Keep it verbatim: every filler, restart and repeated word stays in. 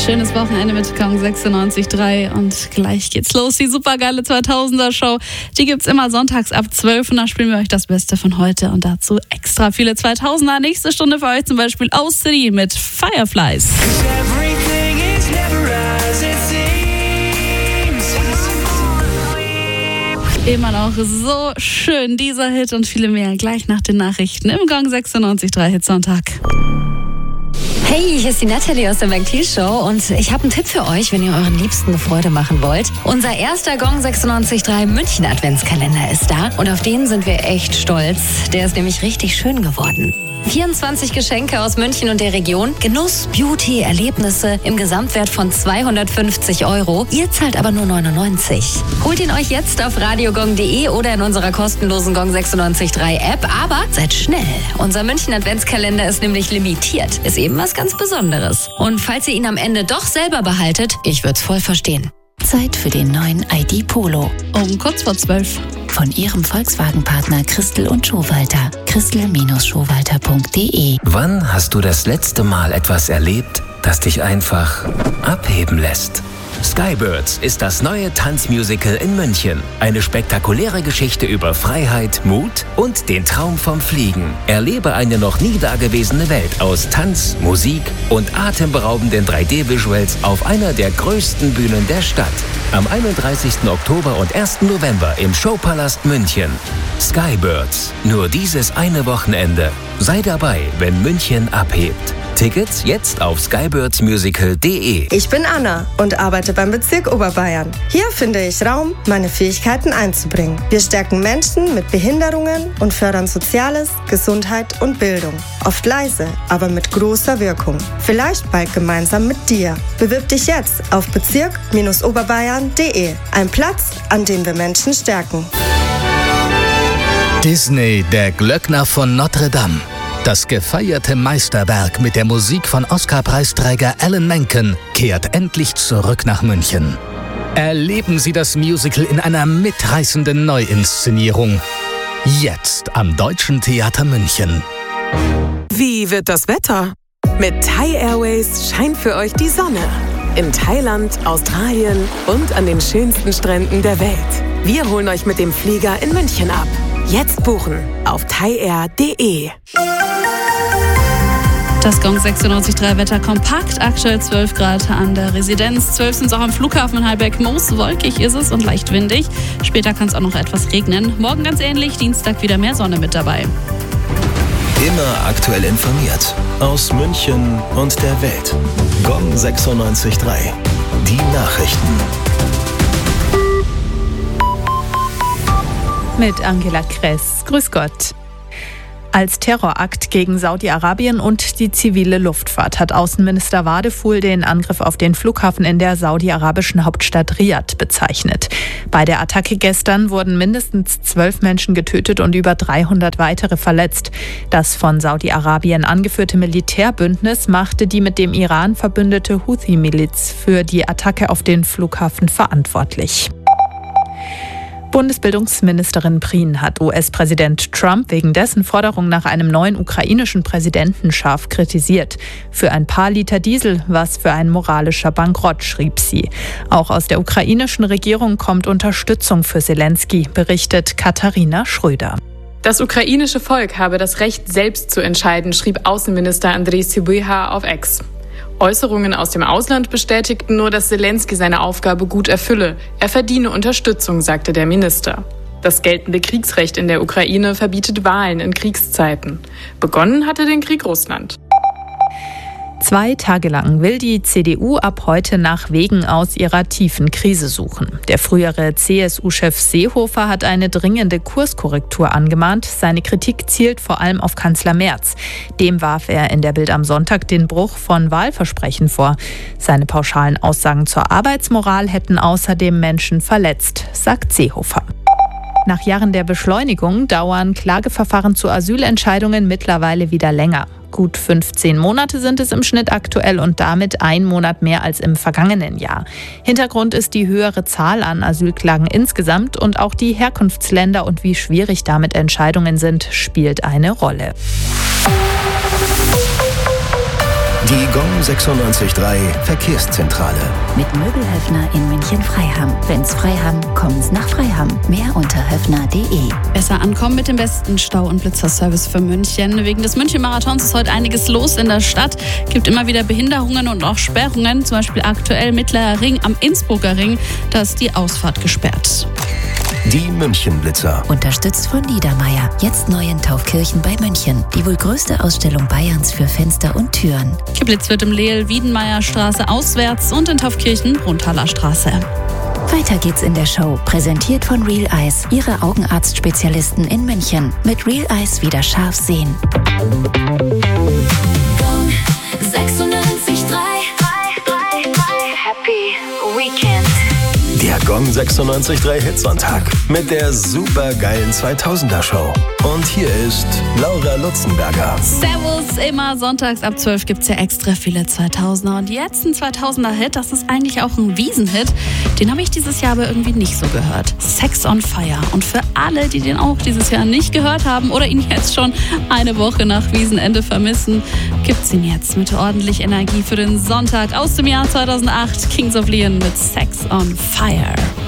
Schönes Wochenende mit Gong sechsundneunzig Komma drei und gleich geht's los. Die supergeile zweitausender-Show, die gibt's immer sonntags ab zwölf und da spielen wir euch das Beste von heute und dazu extra viele zweitausender. Nächste Stunde für euch zum Beispiel aus City mit Fireflies. Immer noch so schön, dieser Hit und viele mehr gleich nach den Nachrichten im Gong sechsundneunzig Komma drei Hitsonntag. Hey, hier ist die Natalie aus der McT-Show und ich habe einen Tipp für euch, wenn ihr euren Liebsten eine Freude machen wollt. Unser erster Gong sechsundneunzig Komma drei München Adventskalender ist da und auf den sind wir echt stolz. Der ist nämlich richtig schön geworden. vierundzwanzig Geschenke aus München und der Region, Genuss, Beauty, Erlebnisse im Gesamtwert von zweihundertfünfzig Euro. Ihr zahlt aber nur neunundneunzig. Holt ihn euch jetzt auf radiogong punkt de oder in unserer kostenlosen Gong sechsundneunzig Komma drei App. Aber seid schnell. Unser München Adventskalender ist nämlich limitiert. Ist eben was ganz Besonderes. Und falls ihr ihn am Ende doch selber behaltet, ich würde es voll verstehen. Zeit für den neuen I D Polo. Um kurz vor zwölf. Von ihrem Volkswagen-Partner Christel und Schowalter. christel Schowalter punkt de. Wann hast du das letzte Mal etwas erlebt, das dich einfach abheben lässt? Skybirds ist das neue Tanzmusical in München. Eine spektakuläre Geschichte über Freiheit, Mut und den Traum vom Fliegen. Erlebe eine noch nie dagewesene Welt aus Tanz, Musik und atemberaubenden drei D-Visuals auf einer der größten Bühnen der Stadt. Am einunddreißigsten Oktober und ersten November im Showpalast München. Skybirds. Nur dieses eine Wochenende. Sei dabei, wenn München abhebt. Tickets jetzt auf skybirds musical punkt de. Ich bin Anna und arbeite beim Bezirk Oberbayern. Hier finde ich Raum, meine Fähigkeiten einzubringen. Wir stärken Menschen mit Behinderungen und fördern Soziales, Gesundheit und Bildung. Oft leise, aber mit großer Wirkung. Vielleicht bald gemeinsam mit dir. Bewirb dich jetzt auf bezirk oberbayern punkt de. Ein Platz, an dem wir Menschen stärken. Disney, der Glöckner von Notre Dame. Das gefeierte Meisterwerk mit der Musik von Oscar-Preisträger Alan Menken kehrt endlich zurück nach München. Erleben Sie das Musical in einer mitreißenden Neuinszenierung. Jetzt am Deutschen Theater München. Wie wird das Wetter? Mit Thai Airways scheint für euch die Sonne. In Thailand, Australien und an den schönsten Stränden der Welt. Wir holen euch mit dem Flieger in München ab. Jetzt buchen auf thai air punkt de. Das Gong sechsundneunzig Komma drei Wetter kompakt, aktuell zwölf Grad an der Residenz. zwölf sind es auch am Flughafen in Heiberg-Moos. Wolkig ist es und leicht windig. Später kann es auch noch etwas regnen. Morgen ganz ähnlich, Dienstag wieder mehr Sonne mit dabei. Immer aktuell informiert. Aus München und der Welt. Gong sechsundneunzig Komma drei. Die Nachrichten. Mit Angela Kress. Grüß Gott. Als Terrorakt gegen Saudi-Arabien und die zivile Luftfahrt hat Außenminister Wadefuhl den Angriff auf den Flughafen in der saudi-arabischen Hauptstadt Riad bezeichnet. Bei der Attacke gestern wurden mindestens zwölf Menschen getötet und über dreihundert weitere verletzt. Das von Saudi-Arabien angeführte Militärbündnis machte die mit dem Iran verbündete Houthi-Miliz für die Attacke auf den Flughafen verantwortlich. Bundesbildungsministerin Prien hat U S-Präsident Trump wegen dessen Forderung nach einem neuen ukrainischen Präsidenten scharf kritisiert. Für ein paar Liter Diesel, was für ein moralischer Bankrott, schrieb sie. Auch aus der ukrainischen Regierung kommt Unterstützung für Selensky, berichtet Katharina Schröder. Das ukrainische Volk habe das Recht, selbst zu entscheiden, schrieb Außenminister Andriy Sybiha auf X. Äußerungen aus dem Ausland bestätigten nur, dass Selensky seine Aufgabe gut erfülle. Er verdiene Unterstützung, sagte der Minister. Das geltende Kriegsrecht in der Ukraine verbietet Wahlen in Kriegszeiten. Begonnen hatte den Krieg Russland. Zwei Tage lang will die C D U ab heute nach Wegen aus ihrer tiefen Krise suchen. Der frühere C S U-Chef Seehofer hat eine dringende Kurskorrektur angemahnt. Seine Kritik zielt vor allem auf Kanzler Merz. Dem warf er in der Bild am Sonntag den Bruch von Wahlversprechen vor. Seine pauschalen Aussagen zur Arbeitsmoral hätten außerdem Menschen verletzt, sagt Seehofer. Nach Jahren der Beschleunigung dauern Klageverfahren zu Asylentscheidungen mittlerweile wieder länger. Gut fünfzehn Monate sind es im Schnitt aktuell und damit ein Monat mehr als im vergangenen Jahr. Hintergrund ist die höhere Zahl an Asylklagen insgesamt und auch die Herkunftsländer und wie schwierig damit Entscheidungen sind, spielt eine Rolle. Die Gong sechsundneunzig Komma drei Verkehrszentrale. Mit Möbelhöfner in München-Freiham. Wenn's Freiham, kommen's nach Freiham. Mehr unter höfner punkt de. Besser ankommen mit dem besten Stau- und Blitzerservice für München. Wegen des München-Marathons ist heute einiges los in der Stadt. Gibt immer wieder Behinderungen und auch Sperrungen. Zum Beispiel aktuell Mittlerer Ring am Innsbrucker Ring. Da ist die Ausfahrt gesperrt. Die München-Blitzer. Unterstützt von Niedermeyer. Jetzt neu in Taufkirchen bei München. Die wohl größte Ausstellung Bayerns für Fenster und Türen. Geblitzt wird im Leel-Wiedenmeyer-Straße auswärts und in Taufkirchen Brunnthaler Straße. Weiter geht's in der Show. Präsentiert von Real Eyes, Ihre Augenarztspezialisten in München. Mit Real Eyes wieder scharf sehen. Gong sechsundneunzig Komma drei. Happy Weekend. Der Gong sechsundneunzig Komma drei Hitsonntag mit der supergeilen zweitausender-Show. Und hier ist Laura Lutzenberger. Servus, immer sonntags ab zwölf gibt's ja extra viele zweitausender. Und jetzt ein zweitausender-Hit, das ist eigentlich auch ein Wiesenhit. Den habe ich dieses Jahr aber irgendwie nicht so gehört. Sex on Fire. Und für alle, die den auch dieses Jahr nicht gehört haben oder ihn jetzt schon eine Woche nach Wiesenende vermissen, gibt's ihn jetzt mit ordentlich Energie für den Sonntag aus dem Jahr zweitausendacht. Kings of Leon mit Sex on Fire.